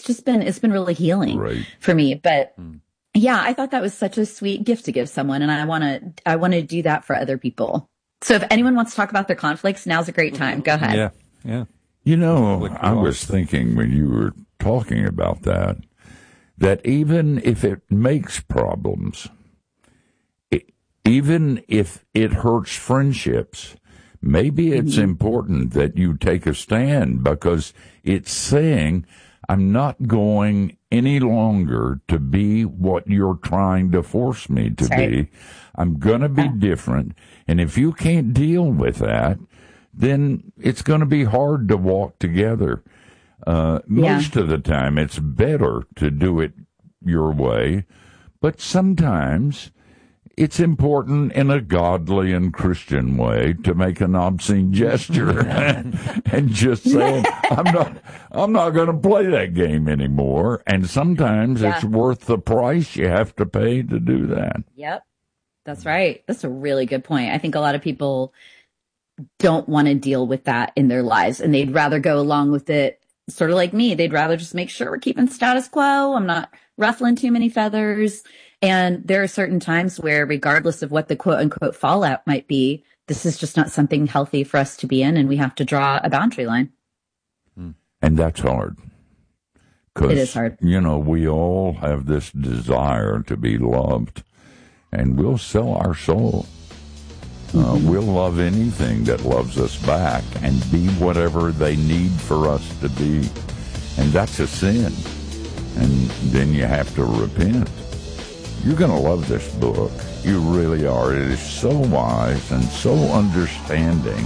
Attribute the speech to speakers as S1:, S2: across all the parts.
S1: it's been really healing for me. But yeah, I thought that was such a sweet gift to give someone. And I want to do that for other people. So if anyone wants to talk about their conflicts, now's a great time. Go ahead.
S2: Yeah.
S3: You know, I was thinking when you were talking about that even if it makes problems, even if it hurts friendships, maybe it's important that you take a stand, because it's saying, I'm not going any longer to be what you're trying to force me to be. I'm going to be different. And if you can't deal with that, then it's going to be hard to walk together. Most of the time, it's better to do it your way. But sometimes it's important in a godly and Christian way to make an obscene gesture and just say, I'm not going to play that game anymore. And sometimes it's worth the price you have to pay to do that.
S1: Yep. That's right. That's a really good point. I think a lot of people don't want to deal with that in their lives, and they'd rather go along with it, sort of like me. They'd rather just make sure we're keeping status quo. I'm not ruffling too many feathers. And there are certain times where, regardless of what the quote unquote fallout might be, this is just not something healthy for us to be in, and we have to draw a boundary line.
S3: And that's hard.
S1: It is hard.
S3: You know, we all have this desire to be loved, and we'll sell our soul. We'll love anything that loves us back and be whatever they need for us to be. And that's a sin. And then you have to repent. You're going to love this book. You really are. It is so wise and so understanding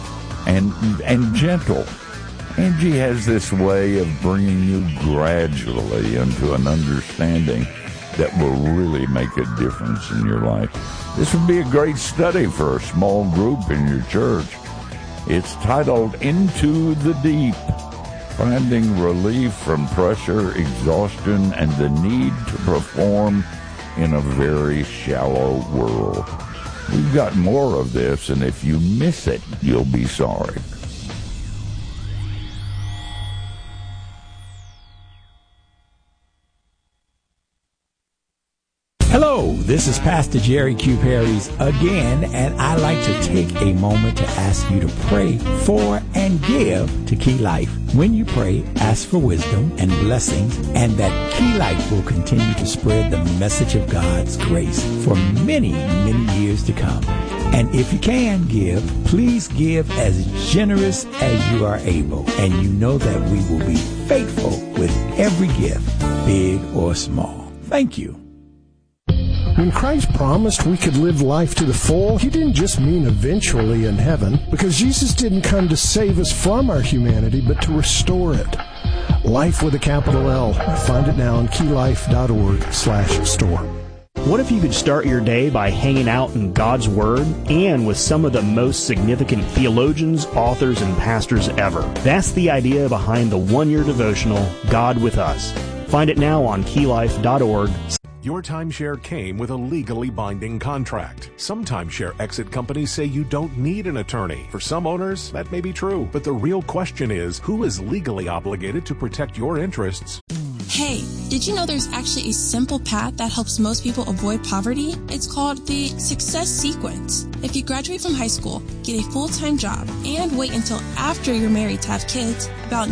S3: and gentle. Angie has this way of bringing you gradually into an understanding that will really make a difference in your life. This would be a great study for a small group in your church. It's titled Into the Deep, Finding Relief from Pressure, Exhaustion, and the Need to Perform in a Very Shallow World. We've got more of this, and if you miss it, you'll be sorry.
S4: Hello, this is Pastor Jerry Q. Perry's again, and I'd like to take a moment to ask you to pray for and give to Key Life. When you pray, ask for wisdom and blessings, and that Key Life will continue to spread the message of God's grace for many, many years to come. And if you can give, please give as generous as you are able, and you know that we will be faithful with every gift, big or small. Thank you.
S5: When Christ promised we could live life to the full, he didn't just mean eventually in heaven, because Jesus didn't come to save us from our humanity, but to restore it. Life with a capital L. Find it now on keylife.org/store.
S6: What if you could start your day by hanging out in God's Word and with some of the most significant theologians, authors, and pastors ever? That's the idea behind the one-year devotional, God with Us. Find it now on keylife.org.
S7: Your timeshare came with a legally binding contract. Some timeshare exit companies say you don't need an attorney. For some owners, that may be true. But the real question is, who is legally obligated to protect your interests?
S8: Hey, did you know there's actually a simple path that helps most people avoid poverty? It's called the Success Sequence. If you graduate from high school, get a full-time job, and wait until after you're married to have kids, about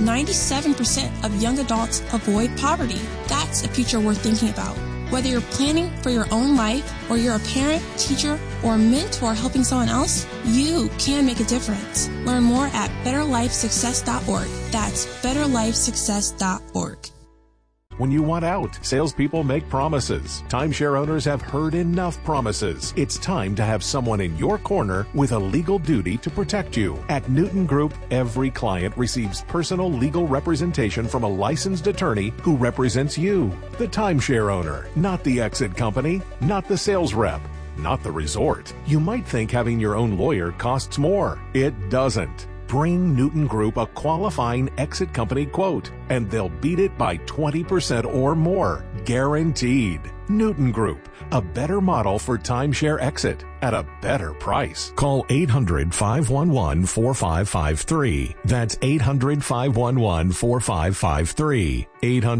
S8: 97% of young adults avoid poverty. That's a future worth thinking about. Whether you're planning for your own life, or you're a parent, teacher, or mentor helping someone else, you can make a difference. Learn more at betterlifesuccess.org. That's betterlifesuccess.org.
S7: When you want out, salespeople make promises. Timeshare owners have heard enough promises. It's time to have someone in your corner with a legal duty to protect you. At Newton Group, every client receives personal legal representation from a licensed attorney who represents you, the timeshare owner, not the exit company, not the sales rep, not the resort. You might think having your own lawyer costs more. It doesn't. Bring Newton Group a qualifying exit company quote, and they'll beat it by 20% or more, guaranteed. Newton Group, a better model for timeshare exit at a better price. Call 800-511-4553. That's 800-511-4553. 800